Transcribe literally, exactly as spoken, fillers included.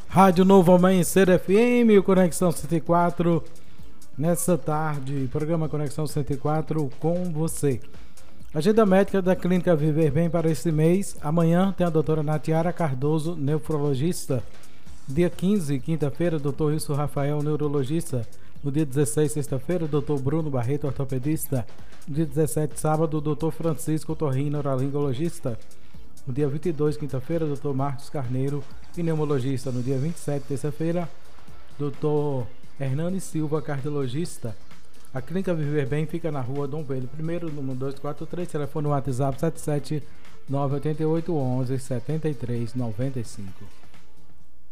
Rádio Novo Amanhecer F M, o Conexão cento e quatro, nessa tarde, programa Conexão cento e quatro com você. Agenda médica da Clínica Viver Bem para este mês. Amanhã tem a doutora Natiara Cardoso, nefrologista. Dia quinze, quinta-feira, doutor Wilson Rafael, neurologista. No dia dezesseis, sexta-feira, doutor Bruno Barreto, ortopedista. No dia dezessete, sábado, doutor Francisco Torrinho, neurologista. No dia vinte e dois, quinta-feira, doutor Marcos Carneiro, pneumologista. No dia vinte e sete, terça-feira, doutor Hernani Silva, cardiologista. A Clínica Viver Bem fica na rua Dom Pedro I, número duzentos e quarenta e três, telefone WhatsApp sete sete nove oito oito, onze, setenta e três, noventa e cinco.